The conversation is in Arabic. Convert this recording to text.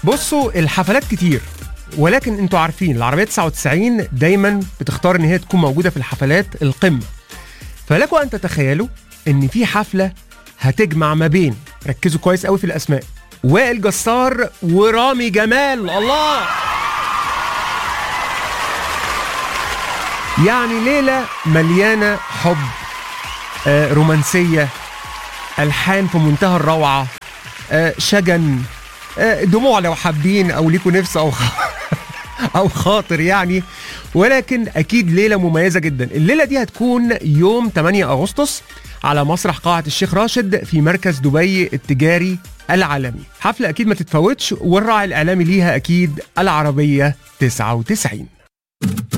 بصوا الحفلات كتير، ولكن انتوا عارفين العربية 99 دايما بتختار ان هي تكون موجودة في الحفلات القمة. فلكم ان تتخيلوا ان في حفلة هتجمع ما بين، ركزوا كويس قوي في الاسماء، وائل جسار ورامي جمال. الله، يعني ليلة مليانة حب، رومانسية، ألحان في منتهى الروعة، شجن، دموع لو حابين أو ليكوا نفس أو خاطر يعني. ولكن أكيد ليلة مميزة جدا. الليلة دي هتكون يوم 8 أغسطس على مسرح قاعة الشيخ راشد في مركز دبي التجاري العالمي. حفلة أكيد ما تتفوتش، والراعي الإعلامي ليها أكيد العربية 99.